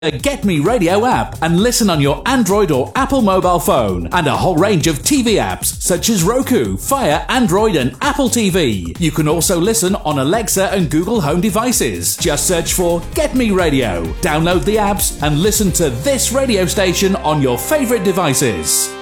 the Get Me Radio app and listen on your Android or Apple mobile phone, and a whole range of TV apps such as Roku, Fire, Android and Apple TV. You can also listen on Alexa and Google Home devices. Just search for Get Me Radio, download the apps and listen to this radio station on your favourite devices.